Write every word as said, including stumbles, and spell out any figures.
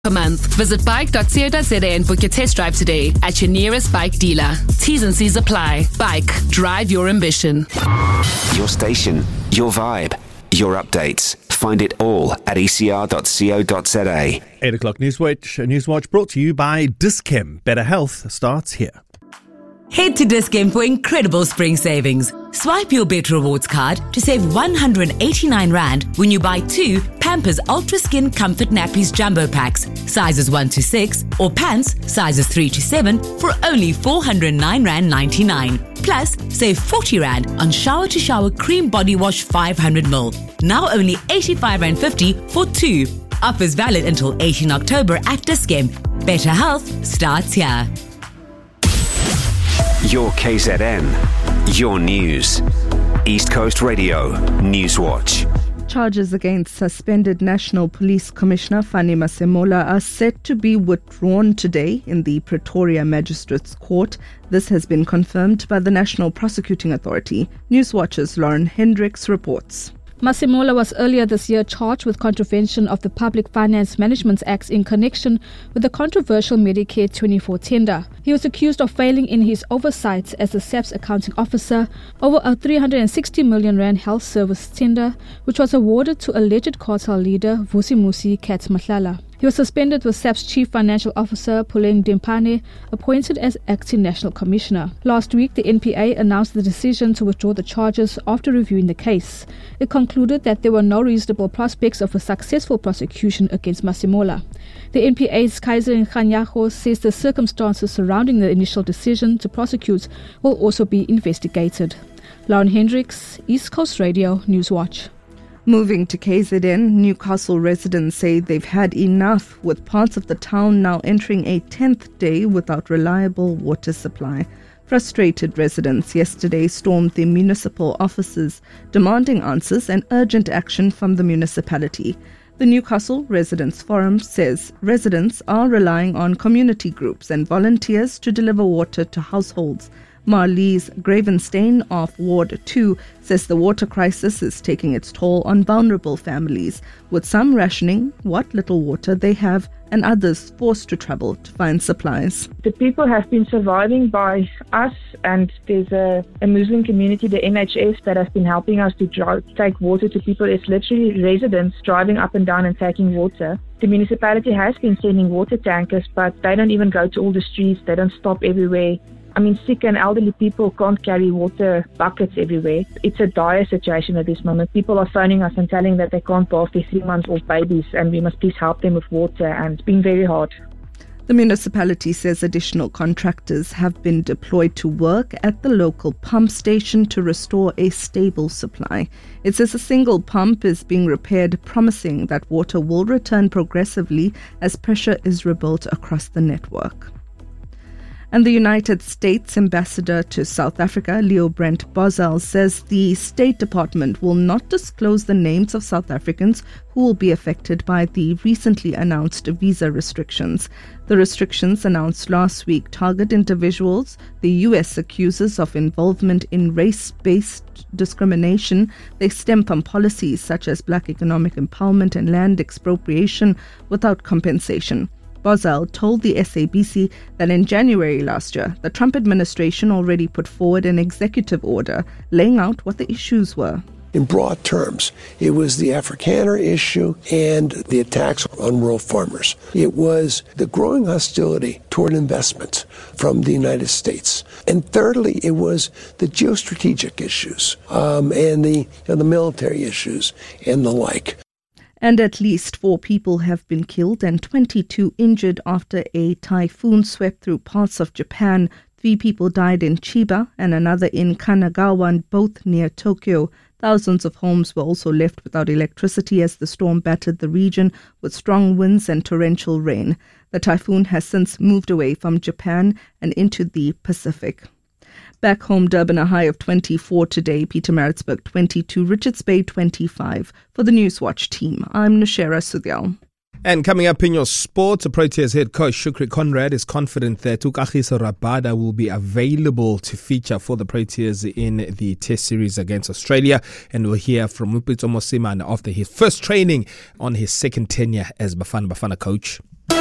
per month. Visit bike dot co dot za and book your test drive today at your nearest bike dealer. T's and C's apply. Bike. Drive your ambition. Your station, your vibe, your updates. Find it all at e c r dot co dot za. eight o'clock Newswatch. Newswatch brought to you by Dis-Chem. Better health starts here. Head to Dis-Chem for incredible spring savings. Swipe your Bet Rewards card to save one hundred eighty-nine rand when you buy two Pampers Ultra Skin Comfort Nappies Jumbo Packs, sizes one to six, or pants, sizes three to seven, for only four hundred nine rand ninety-nine. Plus, save forty rand on Shower to Shower Cream Body Wash five hundred milliliters. Now only eighty-five rand fifty for two. Offers valid until eighteenth October at Dis-Chem. Better health starts here. Your K Z N, your news. East Coast Radio, Newswatch. Charges against suspended National Police Commissioner Fani Masemola are set to be withdrawn today in the Pretoria Magistrates Court. This has been confirmed by the National Prosecuting Authority. Newswatch's Lauren Hendricks reports. Masemola was earlier this year charged with contravention of the Public Finance Management Act in connection with the controversial Medicare twenty-four tender. He was accused of failing in his oversight as the S A P's accounting officer over a three hundred sixty million rand health service tender, which was awarded to alleged cartel leader Vusimusi Kat Mahlala. He was suspended with S A P's Chief Financial Officer Puleng Dimpane appointed as Acting National Commissioner. Last week, the N P A announced the decision to withdraw the charges after reviewing the case. It concluded that there were no reasonable prospects of a successful prosecution against Masemola. The N P A's Kaiser Kganyago says the circumstances surrounding the initial decision to prosecute will also be investigated. Lauren Hendricks, East Coast Radio, Newswatch. Moving to K Z N, Newcastle residents say they've had enough, with parts of the town now entering a tenth day without reliable water supply. Frustrated residents yesterday stormed the municipal offices, demanding answers and urgent action from the municipality. The Newcastle Residents Forum says residents are relying on community groups and volunteers to deliver water to households. Marlies Gravenstein of Ward two says the water crisis is taking its toll on vulnerable families, with some rationing what little water they have and others forced to travel to find supplies. The people have been surviving by us, and there's a, a Muslim community, the N H S, that has been helping us to drive, take water to people. It's literally residents driving up and down and taking water. The municipality has been sending water tankers, but they don't even go to all the streets. They don't stop everywhere. I mean, sick and elderly people can't carry water buckets everywhere. It's a dire situation at this moment. People are phoning us and telling that they can't bath their three-month-old babies, and we must please help them with water, and it's been very hard. The municipality says additional contractors have been deployed to work at the local pump station to restore a stable supply. It says a single pump is being repaired, promising that water will return progressively as pressure is rebuilt across the network. And the United States ambassador to South Africa, Leo Brent Boswell, says the State Department will not disclose the names of South Africans who will be affected by the recently announced visa restrictions. The restrictions announced last week target individuals the U S accuses of involvement in race-based discrimination. They stem from policies such as black economic empowerment and land expropriation without compensation. Boswell told the S A B C that in January last year, the Trump administration already put forward an executive order laying out what the issues were. In broad terms, it was the Afrikaner issue and the attacks on rural farmers. It was the growing hostility toward investment from the United States. And thirdly, it was the geostrategic issues um, and the, and the military issues and the like. And at least four people have been killed and twenty-two injured after a typhoon swept through parts of Japan. Three people died in Chiba and another in Kanagawa, both near Tokyo. Thousands of homes were also left without electricity as the storm battered the region with strong winds and torrential rain. The typhoon has since moved away from Japan and into the Pacific. Back home, Durban a high of twenty-four today, Pietermaritzburg twenty-two, Richards Bay twenty-five. For the Newswatch team, I'm Nashera Sudhyal. And coming up in your sports, Proteas head coach Shukri Conrad is confident that Ukahisa Rabada will be available to feature for the Proteas in the Test series against Australia. And we'll hear from Mupitso Mosimane after his first training on his second tenure as Bafana Bafana coach.